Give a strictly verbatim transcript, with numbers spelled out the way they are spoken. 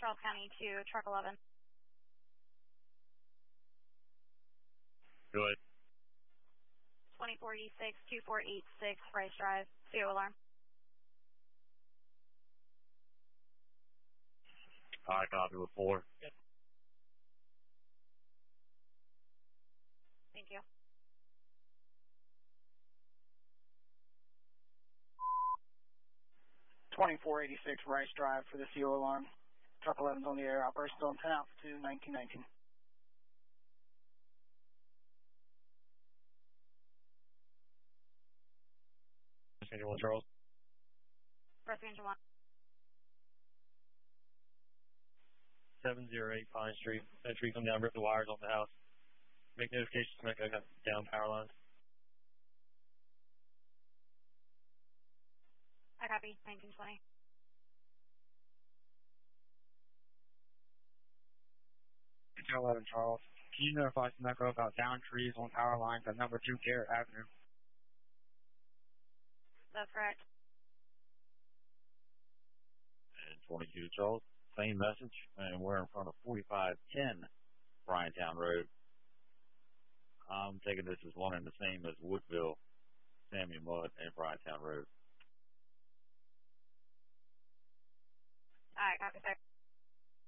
Charles County to truck eleven. Go ahead. twenty-four eighty-six, twenty-four eighty-six, Rice Drive, C O alarm. All right, copy with four. Good. Thank you. twenty-four eighty-six Rice Drive for the C O alarm. Truck eleven's on the air, operation still on ten altitude, nineteen nineteen. Angel one, Charles. Rescue Angel one. seven oh eight Pine Street. That tree come down, rip the wires off the house. Make notifications to make I got down power lines. I copy, nineteen twenty. Angel eleven, Charles. Can you notify Smeco about down trees on power lines at number two Garrett Avenue? That's correct. And twenty-two, Charles. Same message, and we're in front of forty-five ten Bryantown Road. I'm taking this as one and the same as Woodville, Samuel Mudd, and Bryantown Road. All right, copy, sir.